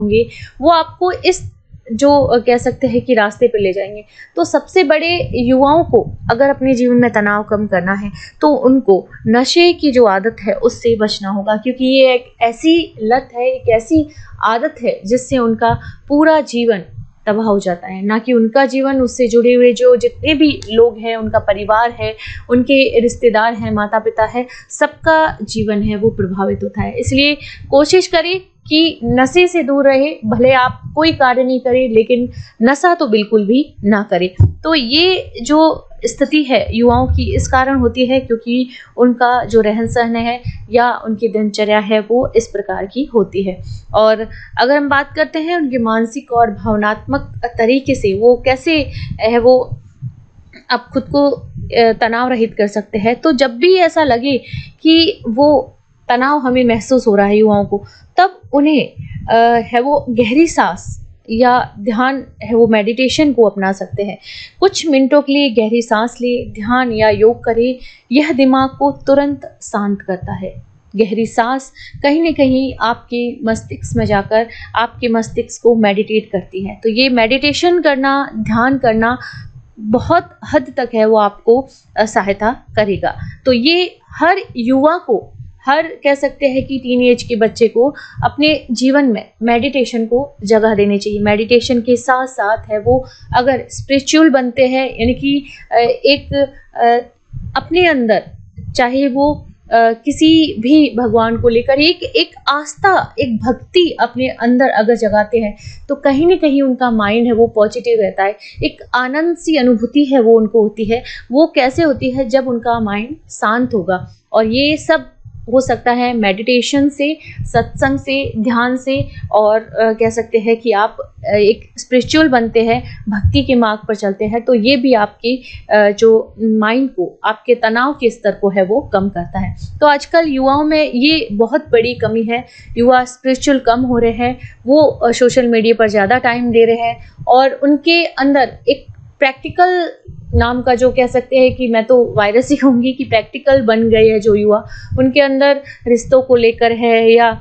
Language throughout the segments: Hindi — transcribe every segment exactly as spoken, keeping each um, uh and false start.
होंगे वो आपको इस जो कह सकते हैं कि रास्ते पे ले जाएंगे। तो सबसे बड़े युवाओं को अगर अपने जीवन में तनाव कम करना है तो उनको नशे की जो आदत है उससे बचना होगा, क्योंकि ये एक ऐसी लत है, एक ऐसी आदत है जिससे उनका पूरा जीवन तबाह हो जाता है। ना कि उनका जीवन, उससे जुड़े हुए जो जितने भी लोग हैं, उनका परिवार है, उनके रिश्तेदार हैं, माता पिता है, सबका जीवन है वो प्रभावित होता है। इसलिए कोशिश करें कि नशे से दूर रहे। भले आप कोई कार्य नहीं करें लेकिन नशा तो बिल्कुल भी ना करें। तो ये जो स्थिति है युवाओं की इस कारण होती है क्योंकि उनका जो रहन सहन है या उनकी दिनचर्या है वो इस प्रकार की होती है। और अगर हम बात करते हैं उनके मानसिक और भावनात्मक तरीके से वो कैसे है वो आप खुद को तनाव रहित कर सकते हैं, तो जब भी ऐसा लगे कि वो तनाव हमें महसूस हो रहा है युवाओं को, तब उन्हें आ, है वो गहरी सांस या ध्यान है वो मेडिटेशन को अपना सकते हैं। कुछ मिनटों के लिए गहरी सांस ले, ध्यान या योग करें। यह दिमाग को तुरंत शांत करता है। गहरी सांस कहीं न कहीं आपके मस्तिष्क में जाकर आपके मस्तिष्क को मेडिटेट करती है। तो ये मेडिटेशन करना, ध्यान करना बहुत हद तक है वो आपको सहायता करेगा। तो ये हर युवा को, हर कह सकते हैं कि टीन एज के बच्चे को अपने जीवन में मेडिटेशन को जगह देनी चाहिए। मेडिटेशन के साथ साथ है वो अगर स्पिरिचुअल बनते हैं, यानी कि एक अपने अंदर चाहे वो किसी भी भगवान को लेकर एक एक आस्था, एक भक्ति अपने अंदर अगर जगाते हैं तो कहीं ना कहीं उनका माइंड है वो पॉजिटिव रहता है। एक आनंद सी अनुभूति है वो उनको होती है। वो कैसे होती है? जब उनका माइंड शांत होगा। और ये सब हो सकता है मेडिटेशन से, सत्संग से, ध्यान से, और आ, कह सकते हैं कि आप आ, एक स्पिरिचुअल बनते हैं, भक्ति के मार्ग पर चलते हैं, तो ये भी आपके आ, जो माइंड को, आपके तनाव के स्तर को है वो कम करता है। तो आजकल युवाओं में ये बहुत बड़ी कमी है। युवा स्पिरिचुअल कम हो रहे हैं, वो सोशल मीडिया पर ज़्यादा टाइम दे रहे हैं और उनके अंदर एक प्रैक्टिकल नाम का जो कह सकते हैं कि मैं तो वायरस ही कहूँगी कि प्रैक्टिकल बन गए हैं जो युवा, उनके अंदर रिश्तों को लेकर है या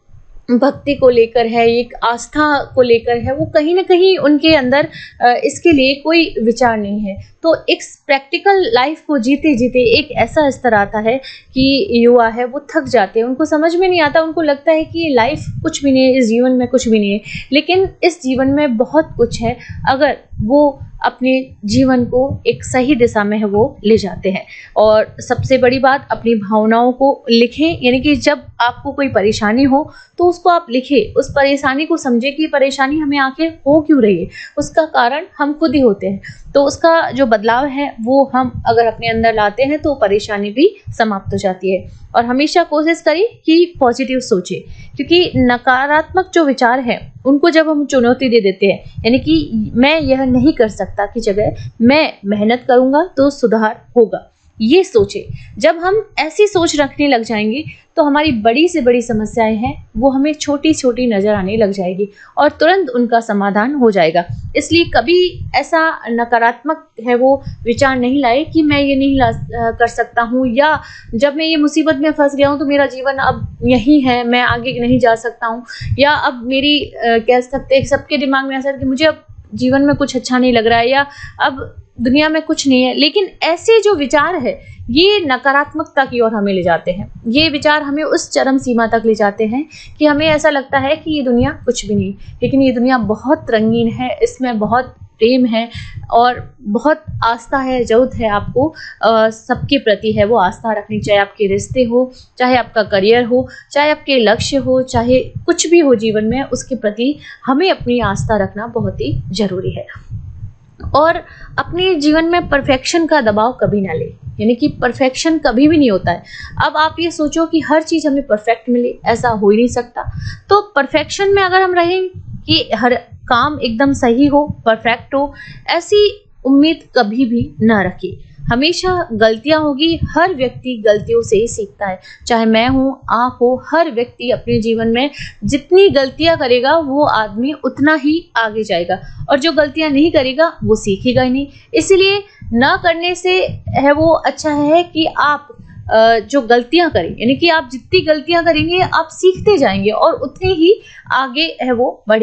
भक्ति को लेकर है, एक आस्था को लेकर है, वो कहीं ना कहीं उनके अंदर इसके लिए कोई विचार नहीं है। तो एक प्रैक्टिकल लाइफ को जीते जीते एक ऐसा स्तर आता है कि युवा है वो थक जाते हैं। उनको समझ में नहीं आता, उनको लगता है कि लाइफ कुछ भी नहीं है, इस जीवन में कुछ भी नहीं है। लेकिन इस जीवन में बहुत कुछ है अगर वो अपने जीवन को एक सही दिशा में है वो ले जाते हैं। और सबसे बड़ी बात, अपनी भावनाओं को लिखें। यानी कि जब आपको कोई परेशानी हो तो उसको आप लिखें, उस परेशानी को समझें कि परेशानी हमें आखिर हो क्यों रही है, उसका कारण हम खुद ही होते हैं। तो उसका जो बदलाव है वो हम अगर अपने अंदर लाते हैं तो परेशानी भी समाप्त हो जाती है। और हमेशा कोशिश करें कि पॉजिटिव सोचें, क्योंकि नकारात्मक जो विचार हैं उनको जब हम चुनौती दे देते हैं, यानी कि मैं यह नहीं कर सकता की जगह मैं मेहनत करूंगा तो सुधार होगा, ये सोचे। जब हम ऐसी सोच रखने लग जाएंगे तो हमारी बड़ी से बड़ी समस्याएं हैं वो हमें छोटी छोटी नजर आने लग जाएगी और तुरंत उनका समाधान हो जाएगा। इसलिए कभी ऐसा नकारात्मक है वो विचार नहीं लाए कि मैं ये नहीं ला कर सकता हूँ, या जब मैं ये मुसीबत में फंस गया हूँ तो मेरा जीवन अब यही है, मैं आगे नहीं जा सकता हूँ, या अब मेरी कह सकते हैं सबके दिमाग में ऐसा कि मुझे अब जीवन में कुछ अच्छा नहीं लग रहा है, या अब दुनिया में कुछ नहीं है। लेकिन ऐसे जो विचार है ये नकारात्मकता की ओर हमें ले जाते हैं। ये विचार हमें उस चरम सीमा तक ले जाते हैं कि हमें ऐसा लगता है कि ये दुनिया कुछ भी नहीं, लेकिन ये दुनिया बहुत रंगीन है, इसमें बहुत प्रेम है और बहुत आस्था है, जरूरत है आपको सबके प्रति है वो आस्था रखनी। चाहे आपके रिश्ते हो, चाहे आपका करियर हो, चाहे आपके लक्ष्य हो, चाहे कुछ भी हो जीवन में, उसके प्रति हमें अपनी आस्था रखना बहुत ही जरूरी है। और अपने जीवन में परफेक्शन का दबाव कभी ना ले, यानी कि परफेक्शन कभी भी नहीं होता है। अब आप ये सोचो कि हर चीज़ हमें परफेक्ट मिले, ऐसा हो ही नहीं सकता। तो परफेक्शन में अगर हम रहें कि हर काम एकदम सही हो, परफेक्ट हो, ऐसी उम्मीद कभी भी ना रखें। हमेशा गलतियां होगी, हर व्यक्ति गलतियों से ही सीखता है। चाहे मैं हूँ, आप हो, हर व्यक्ति अपने जीवन में जितनी गलतियां करेगा वो आदमी उतना ही आगे जाएगा, और जो गलतियां नहीं करेगा वो सीखेगा ही नहीं। इसलिए ना करने से है वो अच्छा है कि आप अ, जो गलतियां करें, यानी कि आप जितनी गलतियां करेंगे आप सीखते जाएंगे और उतने ही आगे है वो बढ़े